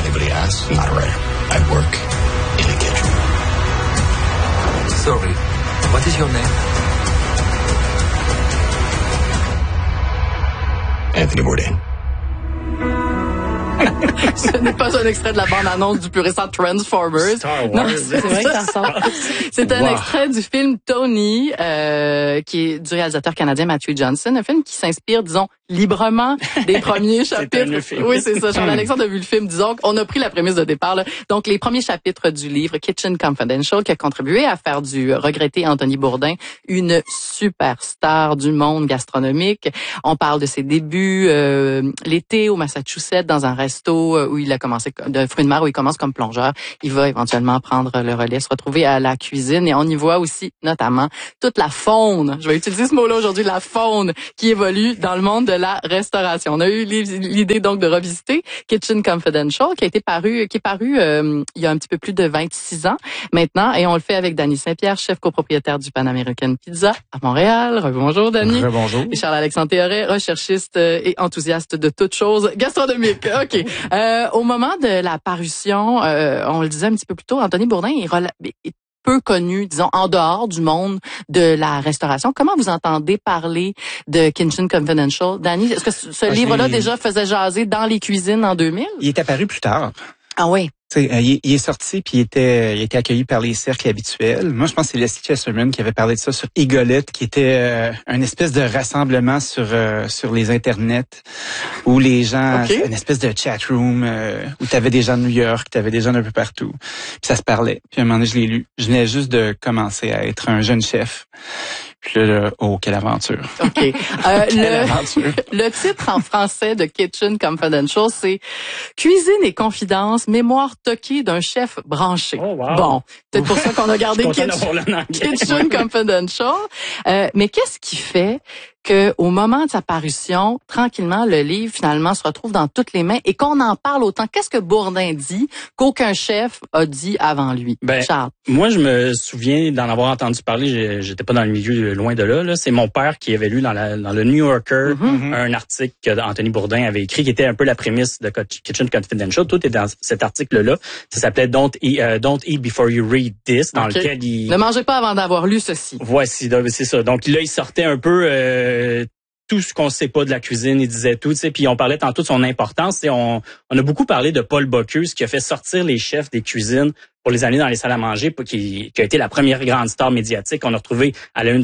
anybody asks, I'm not a writer. I work in a kitchen. Sorry, what is your name? Anthony Bourdain. Ce n'est pas un extrait de la bande-annonce du plus récent Transformers. Star Wars. Non, c'est vrai que ça sort. C'est un extrait du film Tony, qui est du réalisateur canadien Matthew Johnson, un film qui s'inspire, disons, librement des premiers chapitres. Oui, c'est ça. Charles-Alexandre a vu le film. Disons qu'on a pris la prémisse de départ, là. Donc, les premiers chapitres du livre Kitchen Confidential, qui a contribué à faire du regretté Anthony Bourdain une superstar du monde gastronomique. On parle de ses débuts l'été au Massachusetts dans un resto où il a commencé de fruits de mer, où il commence comme plongeur. Il va éventuellement prendre le relais, se retrouver à la cuisine, et on y voit aussi notamment toute la faune. Je vais utiliser ce mot-là aujourd'hui, la faune qui évolue dans le monde de la restauration. On a eu l'idée donc de revisiter Kitchen Confidential, qui est paru il y a un petit peu plus de 26 ans maintenant, et on le fait avec Dany Saint-Pierre, chef copropriétaire du Pan American Pizza à Montréal. Rebonjour Dany. Rebonjour. Et Charles-Alexandre Théoret, recherchiste et enthousiaste de toutes choses gastronomiques. OK. Au moment de la parution, on le disait un petit peu plus tôt, Anthony Bourdain est peu connu, disons, en dehors du monde de la restauration. Comment vous entendez parler de Kitchen Confidential? Dany, est-ce que ce livre-là déjà faisait jaser dans les cuisines en 2000? Il est apparu plus tard. Ah oui. Il est sorti puis il était accueilli par les cercles habituels. Moi, je pense que c'est Leslie Chesterman qui avait parlé de ça sur Egolette, qui était une espèce de rassemblement sur les internets où les gens, une espèce de chat room où t'avais des gens de New York, t'avais des gens d'un peu partout. Puis ça se parlait. Puis à un moment donné, je l'ai lu. Je venais juste de commencer à être un jeune chef. Puis là, oh, quelle aventure. OK. Le titre en français de Kitchen Confidential, c'est Cuisine et confidence, mémoire toquée d'un chef branché. Oh, wow. Bon, peut-être pour ça qu'on a gardé Kitchen Confidential. Mais qu'est-ce qui fait que au moment de sa parution, tranquillement, le livre finalement se retrouve dans toutes les mains et qu'on en parle autant? Qu'est-ce que Bourdain dit qu'aucun chef a dit avant lui? Charles? Moi, je me souviens d'en avoir entendu parler. J'étais pas dans le milieu loin de là. C'est mon père qui avait lu dans le New Yorker un article qu'Anthony Bourdain avait écrit, qui était un peu la prémisse de Kitchen Confidential. Tout est dans cet article-là. Ça s'appelait Don't Eat Before You Read This, dans lequel il... Ne mangez pas avant d'avoir lu ceci. Voici, c'est ça. Donc là, il sortait un peu tout ce qu'on sait pas de la cuisine, il disait tout, tu sais, puis on parlait tantôt de son importance, et on a beaucoup parlé de Paul Bocuse, qui a fait sortir les chefs des cuisines pour les années dans les salles à manger, qui a été la première grande star médiatique qu'on a retrouvée à la une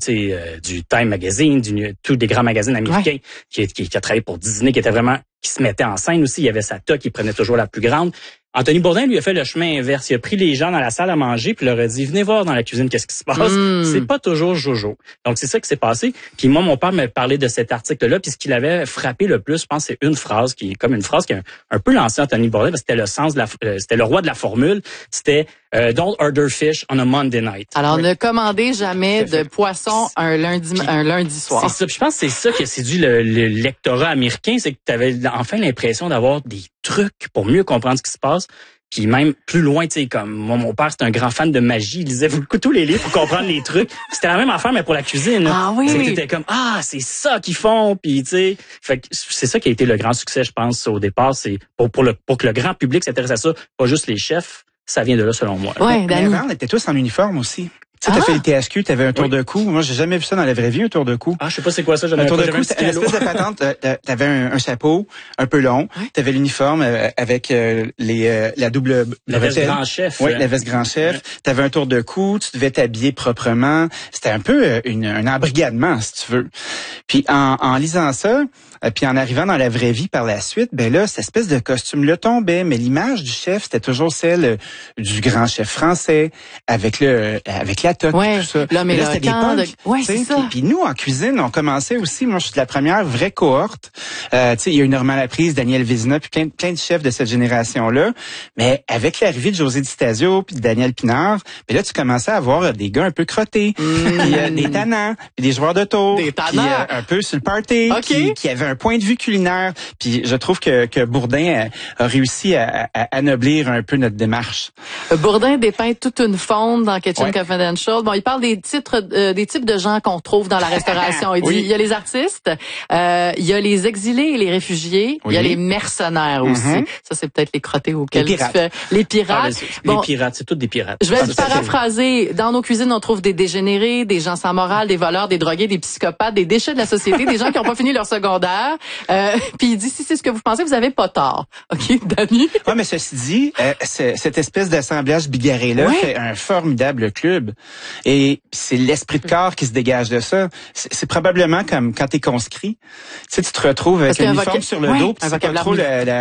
du Time Magazine, tous des grands magazines américains, qui a travaillé pour Disney, qui se mettait en scène aussi. Il y avait sa toque, il prenait toujours la plus grande. Anthony Bourdain lui a fait le chemin inverse. Il a pris les gens dans la salle à manger puis leur a dit, venez voir dans la cuisine qu'est-ce qui se passe. C'est pas toujours jojo. Donc c'est ça qui s'est passé. Puis moi, mon père me parlait de cet article-là, puis ce qui l'avait frappé le plus, je pense, c'est une phrase qui est comme une phrase qui a un peu lancé Anthony Bourdain, parce que c'était le sens de c'était le roi de la formule. C'était don't order fish on a Monday night. Alors ne commandez jamais de poisson un lundi soir. C'est ça. Puis je pense que c'est ça qui a séduit le lectorat américain, c'est que tu avais enfin l'impression d'avoir des trucs pour mieux comprendre ce qui se passe. Puis même plus loin, tu sais, comme moi, mon père, c'était un grand fan de magie. Il lisait beaucoup tous les livres pour comprendre les trucs. C'était la même affaire, mais pour la cuisine. Ah oui. C'était comme, c'est ça qu'ils font. Puis tu sais, fait que c'est ça qui a été le grand succès, je pense, au départ. C'est pour que le grand public s'intéresse à ça, pas juste les chefs. Ça vient de là, selon moi. Ouais, mais avant, on était tous en uniforme aussi. Tu sais, t'as fait le THQ, t'avais un tour de cou. Moi, j'ai jamais vu ça dans la vraie vie, un tour de cou. Ah, je sais pas c'est quoi ça. Un tour de cou, c'est une espèce de patente. T'avais un chapeau un peu long. T'avais l'uniforme avec la double... La veste grand chef. Oui, la veste grand chef. T'avais un tour de cou, tu devais t'habiller proprement. C'était un peu un embrigadement, si tu veux. Puis en lisant ça, puis en arrivant dans la vraie vie par la suite, ben là, cette espèce de costume-là tombait, mais l'image du chef, c'était toujours celle du grand chef français, avec la toque, tout ça. L'homme et le camp. C'est ça. Puis nous, en cuisine, on commençait aussi, moi, je suis de la première vraie cohorte. Tu sais, il y a eu Normand Laprise, Daniel Vézina, puis plein de chefs de cette génération-là. Mais avec l'arrivée de José Di Stasio, puis de Daniel Pinard, ben là, tu commençais à avoir des gars un peu crottés, puis des tannants, puis des joueurs de tour, puis un peu sur le party, qui avaient avait un point de vue culinaire. Puis je trouve que Bourdin a réussi à anoblir un peu notre démarche. Bourdin dépeint toute une faune dans Kitchen Confidential. Bon, il parle des types de gens qu'on trouve dans la restauration. Il dit, il y a les artistes, il y a les exilés et les réfugiés, il y a les mercenaires aussi. Ça, c'est peut-être les crottés auxquels tu fais. Les pirates. Les pirates, c'est tous des pirates. Je vais te paraphraser. Dans nos cuisines, on trouve des dégénérés, des gens sans morale, des voleurs, des drogués, des psychopathes, des déchets de la société, des gens qui n'ont pas fini leur secondaire. Puis il dit, si c'est ce que vous pensez, vous avez pas tort. OK, Dany? Ouais, mais ceci dit, cette espèce d'assemblage bigarré-là fait un formidable club. Et c'est l'esprit de corps qui se dégage de ça. C'est probablement comme quand t'es conscrit. Tu sais, tu te retrouves avec un uniforme sur le dos, puis c'est pas trop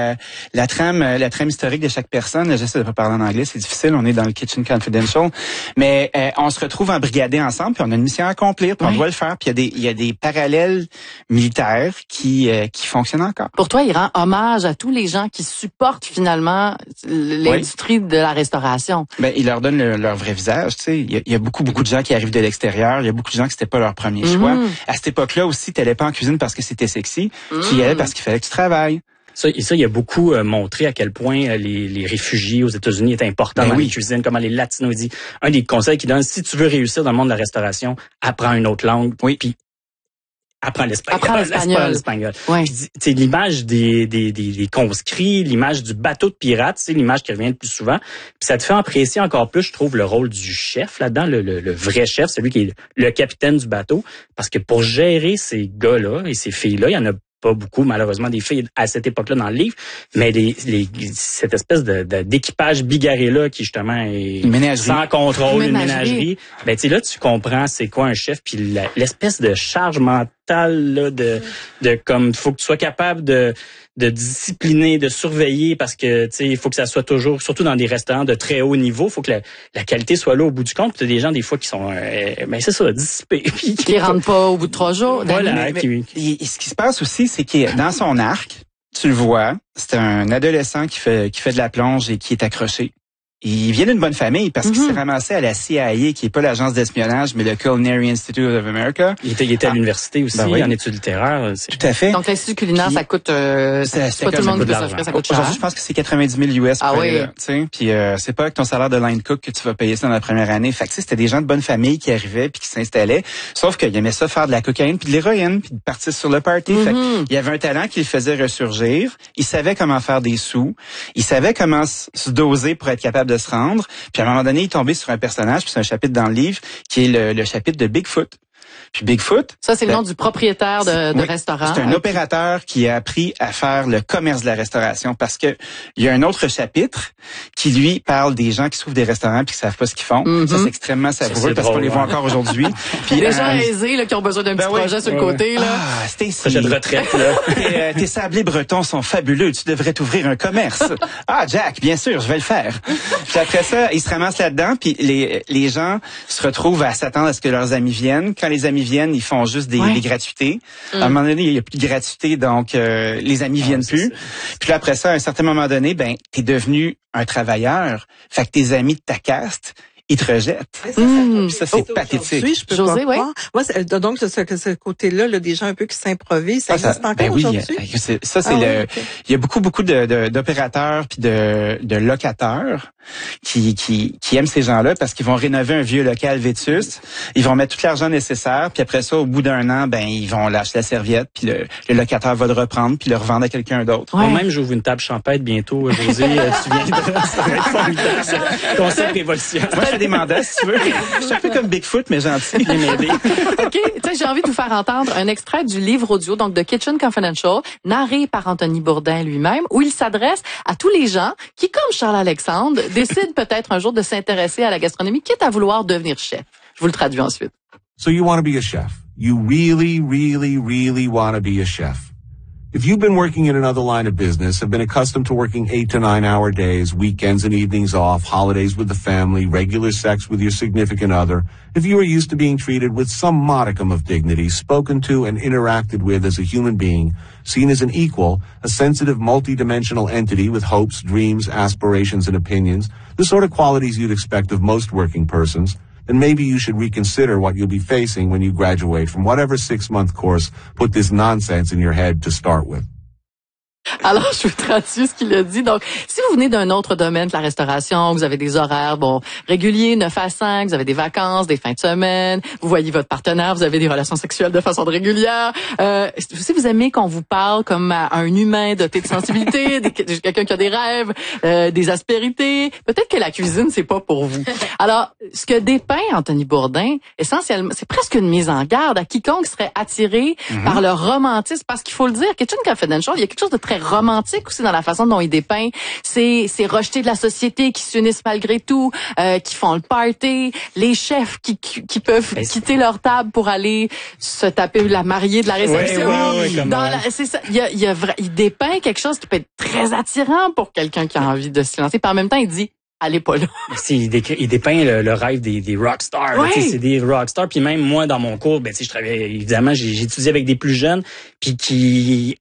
la trame historique de chaque personne. J'essaie de pas parler en anglais, c'est difficile, on est dans le Kitchen Confidential. Mais on se retrouve embrigadés ensemble, puis on a une mission à accomplir, puis on doit le faire. Puis il y a des parallèles militaires qui fonctionnent encore. Pour toi, il rend hommage à tous les gens qui supportent finalement l'industrie de la restauration. Ben, il leur donne leur vrai visage, tu sais. Il y a beaucoup de gens qui arrivent de l'extérieur. Il y a beaucoup de gens qui c'était pas leur premier choix. À cette époque-là aussi, t'allais pas en cuisine parce que c'était sexy. Tu y allais parce qu'il fallait que tu travailles. Ça, il a beaucoup montré à quel point les réfugiés aux États-Unis étaient importants dans les cuisines, comment les Latinos. Il dit, un des conseils qu'il donne, si tu veux réussir dans le monde de la restauration, apprends une autre langue. Puis apprends l'espagnol. Ouais. C'est l'image des conscrits, l'image du bateau de pirate, c'est l'image qui revient le plus souvent. Puis ça te fait apprécier encore plus, je trouve, le rôle du chef là-dedans, le vrai chef, celui qui est le capitaine du bateau. Parce que pour gérer ces gars-là et ces filles-là, il y en a pas beaucoup, malheureusement, des filles à cette époque-là dans le livre, mais cette espèce d'équipage bigarré-là qui, justement, est sans contrôle, une ménagerie. Ben, tu sais, là, tu comprends c'est quoi un chef, puis l'espèce de charge mentale, là, de comme, faut que tu sois capable de discipliner, de surveiller, parce que, tu sais, il faut que ça soit toujours, surtout dans des restaurants de très haut niveau, faut que la qualité soit là au bout du compte. Puis t'as des gens, des fois, qui sont, ben, c'est ça, dissipés. Qui rentrent pas au bout de 3 jours. Voilà. Ce qui se passe aussi, c'est que dans son arc, tu le vois, c'est un adolescent qui fait de la plonge et qui est accroché. Il vient d'une bonne famille parce qu'il s'est ramassé à la CIA, qui est pas l'agence d'espionnage, mais le Culinary Institute of America. Il était à l'université aussi, en études littéraires. Tout à fait. Donc, l'Institut culinaire, ça coûte, c'est pas tout le monde qui peut s'offrir, ça coûte cher. Aujourd'hui, je pense que c'est 90 000 US. Puis c'est pas avec ton salaire de line cook que tu vas payer ça dans la première année. Fait que c'était des gens de bonne famille qui arrivaient puis qui s'installaient. Sauf qu'ils aimaient ça faire de la cocaïne puis de l'héroïne puis de partir sur le party. Fait il y avait un talent qui le faisait ressurgir. Il savait comment faire des sous. Il savait comment se doser pour être capable de se rendre. Puis à un moment donné, il est tombé sur un personnage, puis c'est un chapitre dans le livre, qui est le chapitre de Bigfoot. Puis Bigfoot... Ça, c'est le nom du propriétaire de restaurant. C'est un opérateur qui a appris à faire le commerce de la restauration parce que il y a un autre chapitre qui, lui, parle des gens qui s'ouvrent des restaurants puis qui savent pas ce qu'ils font. Ça, c'est extrêmement savoureux parce qu'on les voit encore aujourd'hui. Puis des gens aisés là, qui ont besoin d'un petit projet sur le côté. Là. Ah, projet de retraite. Là. Tes sablés bretons sont fabuleux. Tu devrais t'ouvrir un commerce. Ah, Jack, bien sûr, je vais le faire. Puis après ça, ils se ramassent là-dedans puis les gens se retrouvent à s'attendre à ce que leurs amis viennent. Quand les amis viennent, ils font juste des gratuités. À un moment donné, il y a plus de gratuité, donc les amis viennent plus. Puis là, après ça, à un certain moment donné, ben, t'es devenu un travailleur. Fait que tes amis de ta caste, ils te rejettent. Ça, c'est pathétique. Je peux José, pas croire. Moi, donc, ce côté-là, là, des gens un peu qui s'improvisent, ça existe encore aujourd'hui? Il y a beaucoup d'opérateurs puis de locataires qui aiment ces gens-là parce qu'ils vont rénover un vieux local vétus, ils vont mettre tout l'argent nécessaire, puis après ça, au bout d'un an, ben ils vont lâcher la serviette, puis le locataire va le reprendre, puis le revendre à quelqu'un d'autre. Moi-même, j'ouvre une table champêtre bientôt, José, tu viendras, ça va être formidable. Concept révolution. Moi, je fais des mandats, si tu veux. Je suis un peu comme Bigfoot, mais gentil, viens m'aider. OK, j'ai envie de vous faire entendre un extrait du livre audio, donc de Kitchen Confidential, narré par Anthony Bourdin lui-même, où il s'adresse à tous les gens qui, comme Charles-Alexandre, décident peut-être un jour de s'intéresser à la gastronomie, quitte à vouloir devenir chef. Je vous le traduis ensuite. So you want to be a chef. You really, really, really want to be a chef. If you've been working in another line of business, have been accustomed to working 8 to 9 hour days, weekends and evenings off, holidays with the family, regular sex with your significant other, if you are used to being treated with some modicum of dignity, spoken to and interacted with as a human being, seen as an equal, a sensitive, multidimensional entity with hopes, dreams, aspirations, and opinions, the sort of qualities you'd expect of most working persons, then maybe you should reconsider what you'll be facing when you graduate from whatever 6-month course put this nonsense in your head to start with. Alors, je vous traduis ce qu'il a dit. Donc, si vous venez d'un autre domaine que la restauration, vous avez des horaires, réguliers, 9 à 5, vous avez des vacances, des fins de semaine, vous voyez votre partenaire, vous avez des relations sexuelles de façon régulière, si vous aimez qu'on vous parle comme à un humain doté de sensibilité, quelqu'un qui a des rêves, des aspérités, peut-être que la cuisine, c'est pas pour vous. Alors, ce que dépeint Anthony Bourdain, essentiellement, c'est presque une mise en garde à quiconque serait attiré par le romantisme, parce qu'il faut le dire, Kitchen Confidential, il y a quelque chose de très romantique aussi dans la façon dont il dépeint ces rejetés de la société qui s'unissent malgré tout, qui font le party, les chefs qui peuvent quitter leur table pour aller se taper la mariée de la réception. C'est ça. Il dépeint quelque chose qui peut être très attirant pour quelqu'un qui a envie de se lancer. Puis en même temps, il dit allez pas là. Il dépeint le rêve des rockstars. Oui. C'est des rockstars. Puis même moi, dans mon cours, je travaillais, évidemment, j'ai étudié avec des plus jeunes, puis qui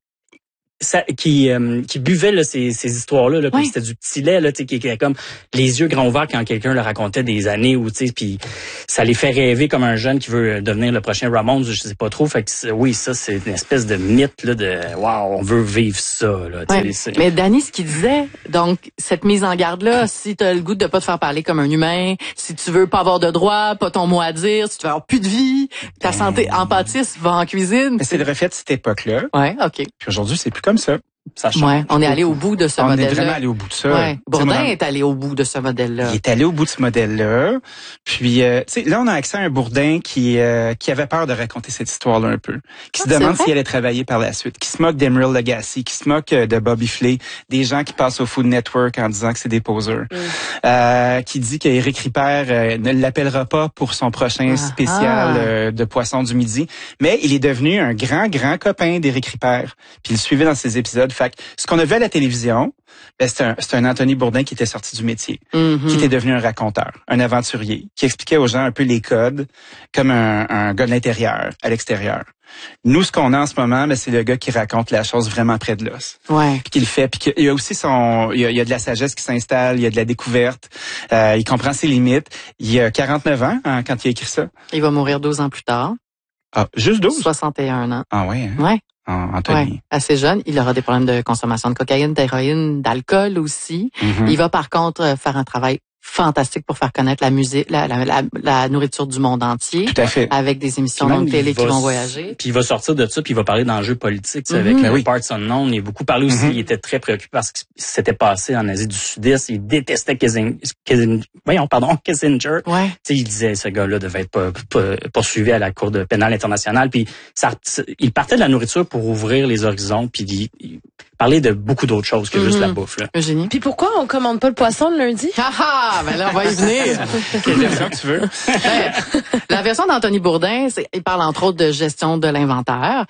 buvaient là, ces histoires-là, là, puis c'était du petit lait, là, qui était comme les yeux grands ouverts quand quelqu'un leur racontait des années où, puis ça les fait rêver comme un jeune qui veut devenir le prochain Ramones, je sais pas trop. Fait que oui, ça c'est une espèce de mythe là, de wow, on veut vivre ça. Là, mais Danny, ce qu'il disait, donc cette mise en garde-là, si tu as le goût de pas te faire parler comme un humain, si tu veux pas avoir de droit, pas ton mot à dire, si tu veux avoir plus de vie, ta santé empathiste va en cuisine. Mais c'est le reflet de cette époque-là. Ouais, OK. Puis aujourd'hui, c'est plus comme ça. Ça change. Ouais, on est allé au bout de ce modèle-là. On est vraiment allé au bout de ça. Ouais. Bourdain est allé au bout de ce modèle-là. Il est allé au bout de ce modèle-là. Puis, tu sais, là, on a accès à un Bourdain qui avait peur de raconter cette histoire-là un peu. Qui se demande s'il allait travailler par la suite. Qui se moque d'Emeril Lagasse. Qui se moque de Bobby Flay. Des gens qui passent au Food Network en disant que c'est des poseurs. Qui dit qu'Éric Ripert ne l'appellera pas pour son prochain spécial de Poisson du Midi. Mais il est devenu un grand copain d'Éric Ripert. Puis il le suivait dans ses épisodes. Fait que ce qu'on a vu à la télévision, c'est un Anthony Bourdain qui était sorti du métier, qui était devenu un raconteur, un aventurier, qui expliquait aux gens un peu les codes, comme un gars de l'intérieur, à l'extérieur. Nous, ce qu'on a en ce moment, c'est le gars qui raconte la chose vraiment près de l'os. Ouais. Puis qui le fait. Puis il y a aussi il y a de la sagesse qui s'installe, il y a de la découverte. Il comprend ses limites. Il a 49 ans quand il a écrit ça. Il va mourir 12 ans plus tard. Ah, juste 12? 61 ans. Ah ouais. Hein? Ouais. Anthony. Ouais, assez jeune. Il aura des problèmes de consommation de cocaïne, d'héroïne, d'alcool aussi. Il va par contre faire un travail fantastique pour faire connaître la musique, la nourriture du monde entier. Tout à fait. Avec des émissions de télé qui vont voyager. Puis il va sortir de ça, puis il va parler d'enjeux politiques, avec le Parts Unknown. Il a beaucoup parlé aussi, il était très préoccupé par ce qui s'était passé en Asie du Sud-Est. Il détestait Kissinger. Ouais. Il disait ce gars-là devait être poursuivi à la Cour pénale internationale. Puis il partait de la nourriture pour ouvrir les horizons, puis il parlait de beaucoup d'autres choses que juste la bouffe. Là. Eugénie. Puis pourquoi on commande pas le poisson le lundi? Ben là, on va y venir. Quelle version que tu veux? La version d'Anthony Bourdain, il parle entre autres de gestion de l'inventaire.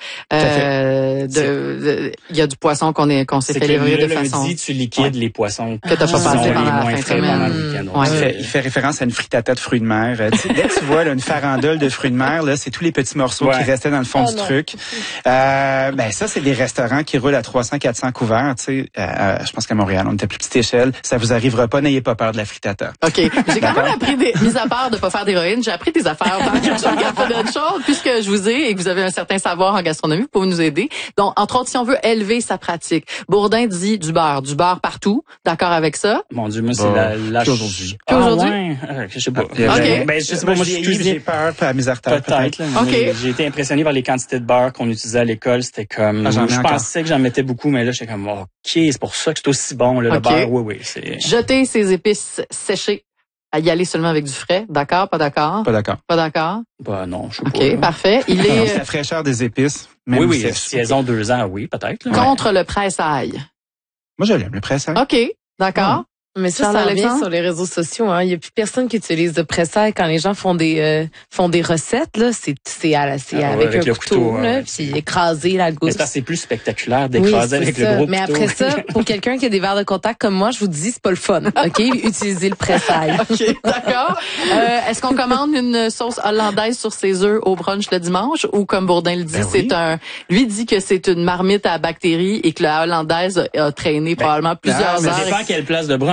Il y a du poisson qu'on s'est fait livrer de façon. Lundi, tu liquides les poissons que t'as pas passé pendant la fin de semaine. Il fait référence à une frittata de fruits de mer. Dès que tu vois là, une farandole de fruits de mer, là, c'est tous les petits morceaux qui restaient dans le fond du truc. Ça, c'est des restaurants qui roulent à 300-400 couverts. Je pense qu'à Montréal, on était à plus petite échelle. Ça vous arrivera pas, n'ayez pas peur de la frittata. OK. J'ai quand même appris mis à part de pas faire d'héroïne, j'ai appris des affaires dans Kitchen Confidential, puisque je vous ai et que vous avez un certain savoir en gastronomie, vous pouvez nous aider. Donc, entre autres, si on veut élever sa pratique, Bourdain dit du beurre partout. D'accord avec ça? Mon Dieu, moi, c'est la aujourd'hui. Aujourd'hui? Ouais. Je sais pas. OK. Je sais pas, moi, j'ai peur, à mes artères. Peut-être. OK. J'ai été impressionné par les quantités de beurre qu'on utilisait à l'école. C'était comme, je pensais que j'en mettais beaucoup, mais là, j'étais comme, OK, c'est pour ça que c'est aussi bon, là, le beurre. Oui, c'est... Jeter ses épices séchées. À y aller seulement avec du frais. D'accord? Pas d'accord? Pas d'accord. Pas d'accord? Bah non, je sais pas. OK, parfait. Il est... la fraîcheur des épices. Oui, si elles ont 2 ans, oui, peut-être. Contre le presse-ail. Moi, je l'aime, le presse-ail. OK, d'accord. Mais ça revient sur les réseaux sociaux. Il y a plus personne qui utilise de presse-ail quand les gens font des recettes. Là, c'est avec un couteau, là, puis écraser la gousse. Mais c'est plus spectaculaire d'écraser avec le gros couteau. Mais après ça, pour quelqu'un qui a des verres de contact comme moi, je vous dis, c'est pas le fun. OK, utilisez le presse-ail. OK, d'accord. Est-ce qu'on commande une sauce hollandaise sur ses œufs au brunch le dimanche, ou comme Bourdain le dit, lui dit que c'est une marmite à bactéries et que la hollandaise a traîné probablement plusieurs heures. Ça dépend quelle place de brunch.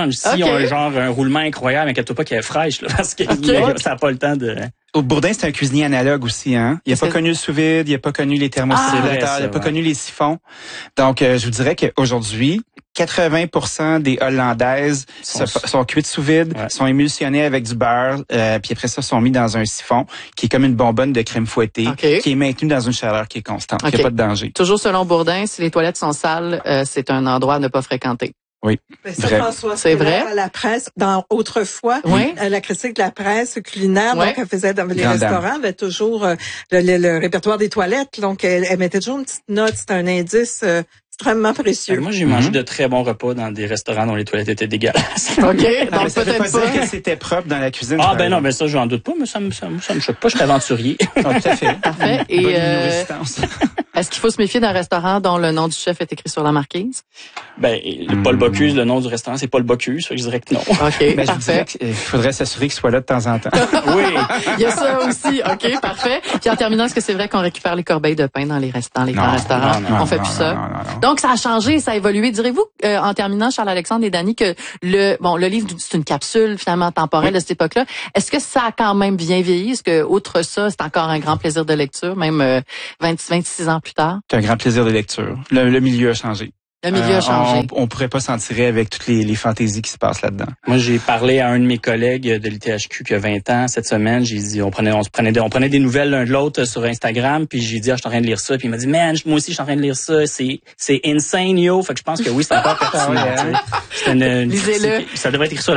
mange. Si on a genre un roulement incroyable, inquiète-toi pas qu'elle est fraîche, là, parce que ça n'a pas le temps de... Au Bourdin, c'est un cuisinier analogue aussi, hein. Il a pas connu le sous-vide, il a pas connu les thermostabilisateurs, il a pas connu les siphons. Donc, je vous dirais qu'aujourd'hui, 80% des Hollandaises sont cuites sous vide, sont émulsionnées avec du beurre, puis après ça, sont mis dans un siphon qui est comme une bonbonne de crème fouettée, qui est maintenue dans une chaleur qui est constante. Il n'y a pas de danger. Toujours selon Bourdin, si les toilettes sont sales, c'est un endroit à ne pas fréquenter. Oui. Mais ça, François, c'est vrai. À la presse, autrefois, la critique de la presse culinaire, donc elle faisait dans les restaurants, avait toujours le répertoire des toilettes, donc elle mettait toujours une petite note, c'était un indice extrêmement précieux. Moi, j'ai mangé de très bons repas dans des restaurants dont les toilettes étaient dégueulasses. OK, donc ça veut pas dire que c'était propre dans la cuisine. Ah ben non, ben ça, j'en doute pas, mais ça me choque pas, je suis aventurier. Tout à fait. Parfait. Et est-ce qu'il faut se méfier d'un restaurant dont le nom du chef est écrit sur la marquise? Ben, Paul Bocuse, le nom du restaurant, c'est Paul Bocuse, je dirais que non. OK, ben, parfait. Il faudrait s'assurer qu'il soit là de temps en temps. Oui. Il y a ça aussi. OK, parfait. Puis en terminant, est-ce que c'est vrai qu'on récupère les corbeilles de pain dans les grands restaurants? On fait plus ça. Non. Donc, ça a changé, ça a évolué. Direz-vous, en terminant, Charles-Alexandre et Dany, que le livre, c'est une capsule, finalement, temporelle de cette époque-là. Est-ce que ça a quand même bien vieilli? Est-ce que, outre ça, c'est encore un grand plaisir de lecture, même 26 ans plus tard? C'est un grand plaisir de lecture. Le milieu a changé. Le milieu a changé. On pourrait pas s'en tirer avec toutes les fantaisies qui se passent là-dedans. Moi, j'ai parlé à un de mes collègues de l'ITHQ qui a 20 ans cette semaine. J'ai dit, on prenait des nouvelles l'un de l'autre sur Instagram, puis j'ai dit, je suis en train de lire ça. Puis il m'a dit, man, moi aussi, je suis en train de lire ça. C'est insane, yo. Fait que je pense que oui, c'est encore pertinent. Lisez-le. Ça devrait être écrit sur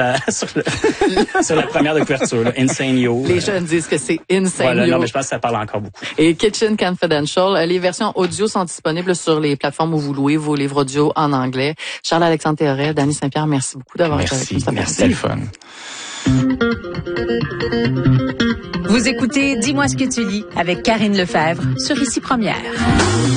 la première de couverture, là. Insane, yo. Les jeunes disent que c'est insane, voilà, yo. Non, mais je pense que ça parle encore beaucoup. Et Kitchen Confidential, les versions audio sont disponibles sur les plateformes où vous louez vos livres audio en anglais. Charles-Alexandre Théoret, Dany Saint-Pierre, merci beaucoup d'avoir été avec nous. Merci, c'était le fun. Vous écoutez Dis-moi ce que tu lis avec Karine Lefebvre sur Ici Première.